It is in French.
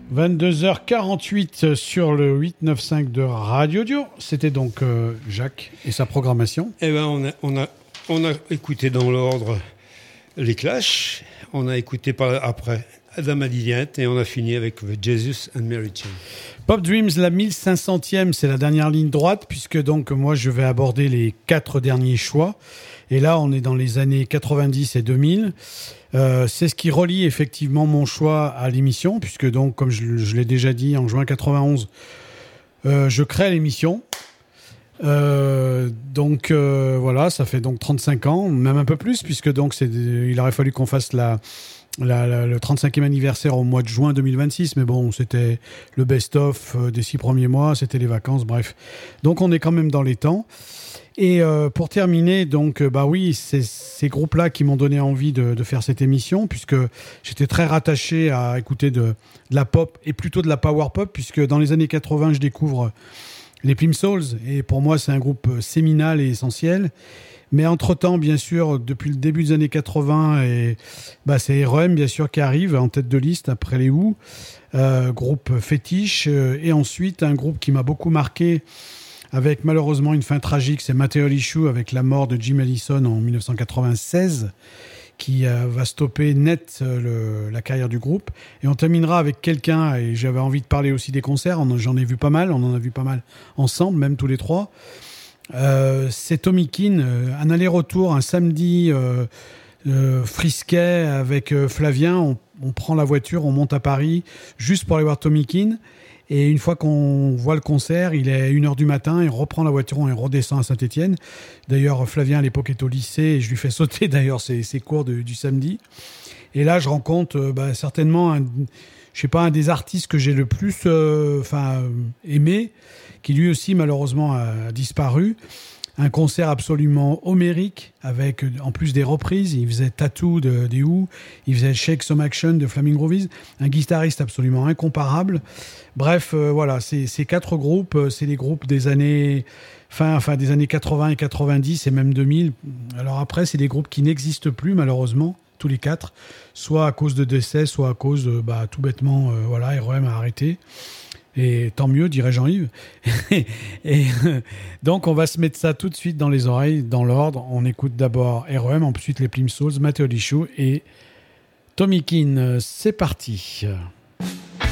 22h48 sur le 895 de Radio Dio. C'était donc Jacques et sa programmation. Eh ben, on a écouté dans l'ordre les Clash, on a écouté après Adam Levine et on a fini avec The Jesus and Mary Chain. Pop Dreams, la 1500e, c'est la dernière ligne droite, puisque donc moi je vais aborder les 4 derniers choix. Et là, on est dans les années 90 et 2000. C'est ce qui relie effectivement mon choix à l'émission, puisque donc, comme je l'ai déjà dit, en juin 91, je crée l'émission. Voilà, ça fait donc 35 ans, même un peu plus, puisque donc il aurait fallu qu'on fasse le 35e anniversaire au mois de juin 2026, mais bon, c'était le best-of des 6 premiers mois, c'était les vacances, bref. Donc on est quand même dans les temps. Et pour terminer, donc, oui, c'est ces groupes-là qui m'ont donné envie de faire cette émission, puisque j'étais très rattaché à écouter de la pop, et plutôt de la power pop, puisque dans les années 80, je découvre les Plimsouls, et pour moi, c'est un groupe séminal et essentiel. Mais entre-temps, bien sûr, depuis le début des années 80, c'est R.E.M., bien sûr, qui arrive en tête de liste après les Who, groupe fétiche, et ensuite un groupe qui m'a beaucoup marqué, avec malheureusement une fin tragique, c'est Material Issue avec la mort de Jim Ellison en 1996, qui va stopper net la carrière du groupe. Et on terminera avec quelqu'un, et j'avais envie de parler aussi des concerts, j'en ai vu pas mal, on en a vu pas mal ensemble, même tous les trois. C'est Tommy Keane, un aller-retour, un samedi frisquet avec Flavien, on prend la voiture, on monte à Paris, juste pour aller voir Tommy Keane. Et une fois qu'on voit le concert, il est 1h du matin, il reprend la voiture et redescend à Saint-Étienne. D'ailleurs, Flavien, à l'époque, est au lycée et je lui fais sauter d'ailleurs ses cours du samedi. Et là, je rencontre certainement un des artistes que j'ai le plus aimé, qui lui aussi, malheureusement, a disparu. Un concert absolument homérique, avec en plus des reprises. Il faisait Tattoo des Who, il faisait Shake Some Action de Flaming Groovies, un guitariste absolument incomparable. Bref, voilà, ces 4 groupes, c'est les groupes des années des années 80 et 90 et même 2000. Alors après, c'est des groupes qui n'existent plus, malheureusement, tous les 4, soit à cause de décès, soit à cause de, tout bêtement, R.E.M. a arrêté. Et tant mieux, dirait Jean-Yves. Et donc, on va se mettre ça tout de suite dans les oreilles, dans l'ordre. On écoute d'abord R.E.M., ensuite les Plimsouls, Material Issue et Tommy Keane. C'est parti.